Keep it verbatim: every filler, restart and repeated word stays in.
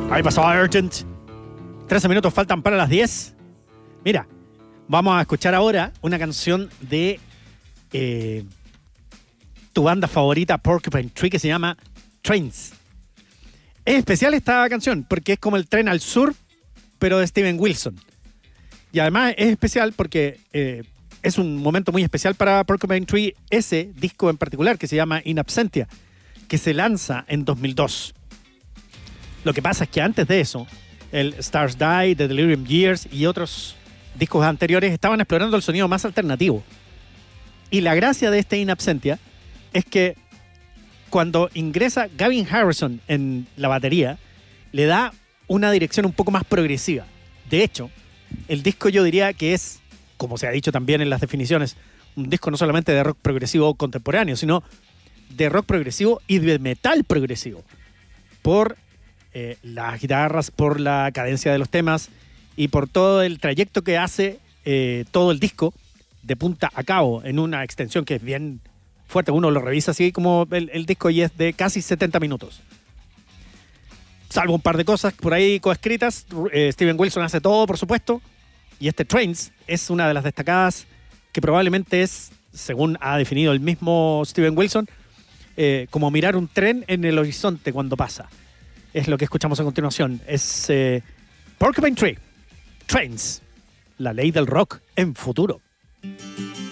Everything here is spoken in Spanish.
Ahí pasó Urgent. trece minutos faltan para las diez. Mira, vamos a escuchar ahora una canción de eh, tu banda favorita, Porcupine Tree, que se llama Trains. Es especial esta canción porque es como el tren al sur, pero de Steven Wilson. Y además es especial porque eh, es un momento muy especial para Porcupine Tree, ese disco en particular que se llama In Absentia, que se lanza en dos mil dos. Lo que pasa es que antes de eso, el Stars Die, The Delirium Years y otros discos anteriores estaban explorando el sonido más alternativo. Y la gracia de este In Absentia es que cuando ingresa Gavin Harrison en la batería, le da una dirección un poco más progresiva. De hecho, el disco yo diría que es, como se ha dicho también en las definiciones, un disco no solamente de rock progresivo contemporáneo, sino de rock progresivo y de metal progresivo. Por eh, las guitarras, por la cadencia de los temas y por todo el trayecto que hace eh, todo el disco de punta a cabo en una extensión que es bien fuerte. Uno lo revisa así como el, el disco y es de casi setenta minutos. Salvo un par de cosas por ahí coescritas. Eh, Steven Wilson hace todo, por supuesto. Y este Trains es una de las destacadas que probablemente es, según ha definido el mismo Steven Wilson, eh, como mirar un tren en el horizonte cuando pasa. Es lo que escuchamos a continuación. Es eh, Porcupine Tree, Trains, la ley del rock en futuro.